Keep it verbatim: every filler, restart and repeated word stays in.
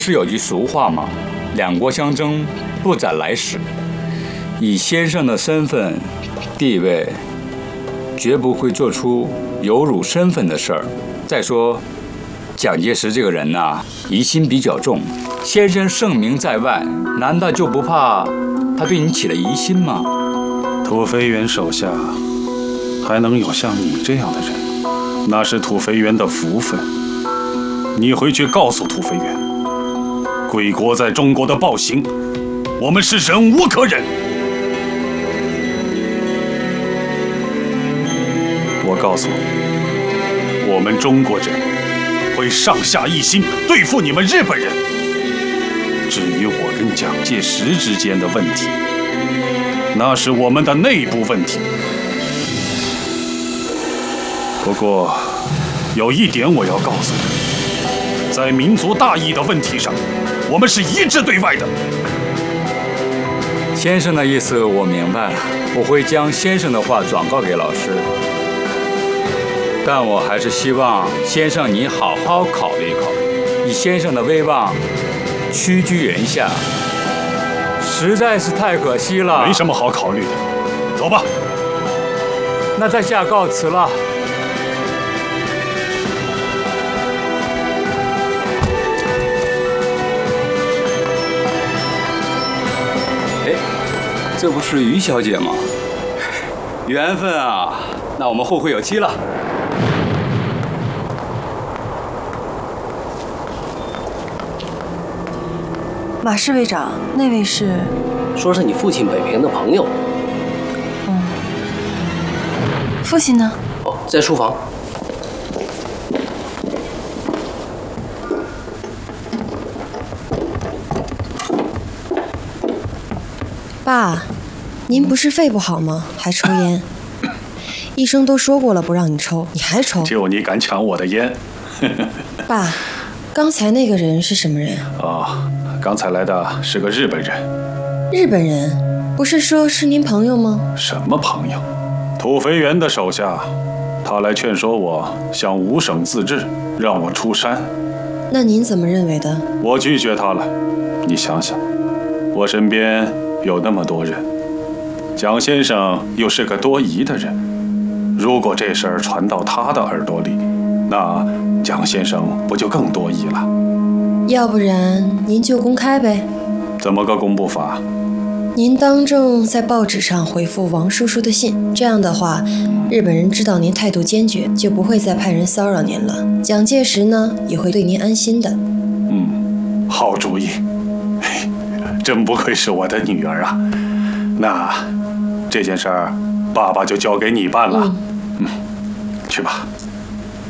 是有句俗话吗？两国相争，不斩来使。以先生的身份地位，绝不会做出有辱身份的事儿。再说，蒋介石这个人呐、啊，疑心比较重。先生盛名在外，难道就不怕他对你起了疑心吗？ 土肥原手下还能有像你这样的人，那是土肥原的福分。你回去告诉土肥原。 贵国在中国的暴行，我们是忍无可忍。我告诉你，我们中国人会上下一心对付你们日本人。至于我跟蒋介石之间的问题，那是我们的内部问题。不过，有一点我要告诉你，在民族大义的问题上。 我们是一致对外的。 先生的意思我明白了，我会将先生的话转告给老师。但我还是希望先生你好好考虑考虑，以先生的威望屈居人下，实在是太可惜了。 没什么好考虑的，走吧。 那在下告辞了。 这不是于小姐吗？缘分啊！那我们后会有期了。 马侍卫长，那位是？ 说是你父亲北平的朋友。 嗯。父亲呢？ 哦，在书房。 爸，您不是肺不好吗？还抽烟？医生都说过了，不让你抽，你还抽？ 就你敢抢我的烟！ 爸，刚才那个人是什么人？ 哦，刚才来的是个日本人。 日本人？不是说是您朋友吗？ 什么朋友？土肥原的手下，他来劝说我向五省自治，让我出山。 那您怎么认为的？ 我拒绝他了。你想想，我身边。 有那么多人，蒋先生又是个多疑的人，如果这事儿传到他的耳朵里，那蒋先生不就更多疑了？ 要不然您就公开呗。 怎么个公布法？ 您当众在报纸上回复王叔叔的信，这样的话，日本人知道您态度坚决，就不会再派人骚扰您了。蒋介石呢，也会对您安心的。 嗯，好主意。 真不愧是我的女儿啊！那这件事儿，爸爸就交给你办了。嗯，嗯去吧。